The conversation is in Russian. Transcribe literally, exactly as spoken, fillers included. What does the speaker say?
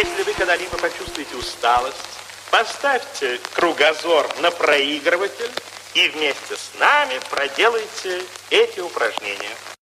Если вы когда-либо почувствуете усталость, поставьте кругозор на проигрыватель и вместе с нами проделайте эти упражнения.